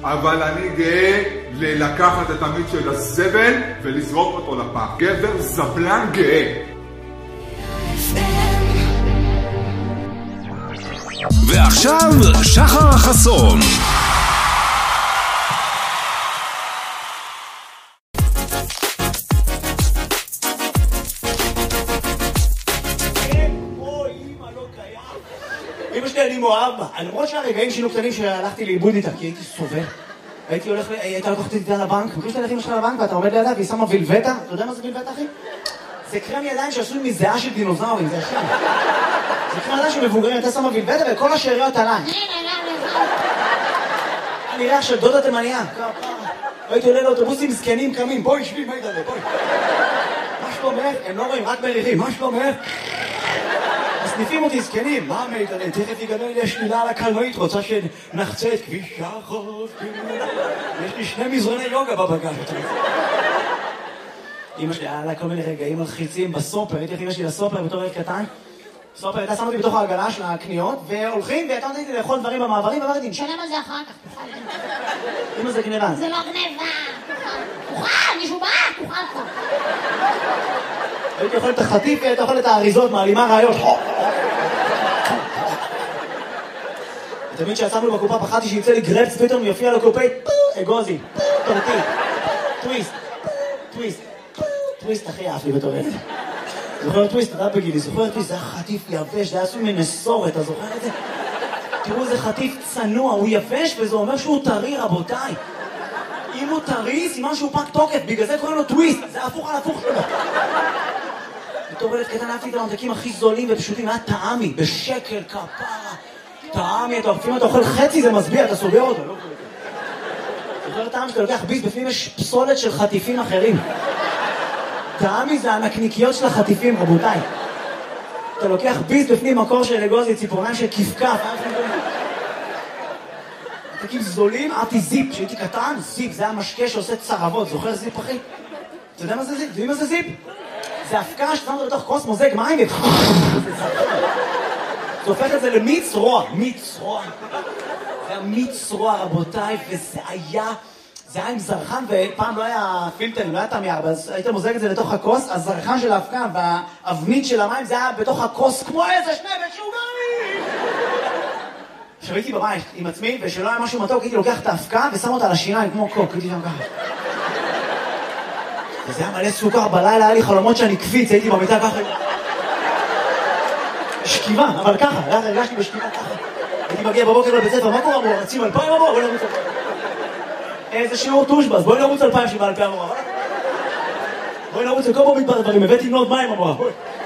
אבל אני גאה לקחת את המיץ של הזבל ולזרוק אותו לפח. גבר זבלן גאה. ועכשיו שחר חסון. אמא שלי אני מאוהב בה, למרות שהרגעים שינו קטנים שהלכתי לאיבוד איתה, כי הייתי סובל. הייתה לקחת איתה לבנק, מכיר שאתה הולך אמא שלך לבנק ואתה עומד לידה והיא שמה וילבטה, אתה יודע מה זה וילבטה אחי? זה קרם ידיים שעשוי מזיעה של דינוזאורים, זה ישן. זה קרם ידיים של מבוגרים, אתה שמה וילבטה וכל השאריות עליי. אני ריח של דודה תימניה. הייתי עולה לאוטובוסים זקנים קמים, בואי שבי, מה ידעה, בואי. מה שלומך? הם לא רואים, רק מריחים, מה שלומך? סניפים אותי זקנים, מה מידע, תכף יגדל לי השלילה על הקלנועית, רוצה שנחצה את כביש החוף. יש לי 2 מזרוני יוגה בבגז. אמא שלי, היה לה כל מיני רגעים מלחיצים בסופר, הייתי אמא שלי לסופר בתור ילד קטן. סופר הייתה שמה אותי בתוך העגלה של הקניות, והולכים, והייתה נותנת לי לאכול דברים במעברים, ואמרתי, נשלם על זה אחר כך, תוכל. אמא זה גניבה. זה לא גניבה, תוכל, מישהו בא, תוכל פה. הייתי אוכל את החטיף, והייתי אוכל את האריזות, מעלימה רעיות. תמיד שיצאנו בקופה פחדתי שיצא לי גרפס, פתאום יופיע לקופאית, אגוזי, טורטי, טוויסט, טוויסט, טוויסט הכי אהב לי בתור ילד. זוכר טוויסט, אתה בגילי, זוכר טוויסט, זה היה חטיף יבש, זה היה עשוי מנסורת, אתה זוכר את זה? תראו איזה חטיף צנוע, הוא יבש וזה אומר שהוא טרי רבותיי. אם הוא טרי, סימן שהוא פג תוקף, בגלל זה קוראים לו טוויסט, זה הפוך על הפוך שלו. בתור ילד קטן אהבתי את הממתקים הכי זולים ופשוטים, היה טעמי, בשקל, כפרה. טעמי, אתה אוכל חצי, זה מסביע, אתה סוגר אותו, לא קוראים. זוכר טעם שאתה לוקח ביס, בפנים יש פסולת של חטיפים אחרים. טעמי זה הנקניקיות של החטיפים, רבותיי. אתה לוקח ביס בפנים מקור של אגוזי, ציפורניים של כפכף. ממתקים זולים, אהבתי זיפ, כשהייתי קטן, זיפ, זה היה משקה שעושה צרבות, זוכר זיפ אחי? אתה יודע מה זה זיפ? יודעים מה זה זיפ? זה הפקה ששמת לתוך כוס מוזג מים. זה הופך את זה למיץ רוע, מיץ רוע. זה היה מיץ רוע רבותיי, וזה היה עם זרחן, ופעם לא היה פילטרים, לא היה תמי 4, אז היית מוזג את זה לתוך הכוס, הזרחן של ההפקה והאבנית של המים זה היה בתוך הכוס כמו איזה שני משוגעים. עכשיו הייתי בבית עם עצמי, ושלא היה משהו מתוק, הייתי לוקח את ההפקה ושם אותה על השיניים כמו קוק, הייתי שם ככה. וזה היה מלא סוכר, בלילה היה לי חלומות שאני קפיץ, הייתי במיטה ככה. שכיבה, אבל ככה, הרגשתי בשכיבה ככה. הייתי מגיע בבוקר לבית ספר, מה קורה אמור? רצים 2,000 אמור? בואי נרוץ 2,000. איזה שיעור טושבס, בואי נרוץ 2,000 שבא 2,000 אמור. בואי נרוץ לכל במדבר דברים, הבאתי מנות מים אמור.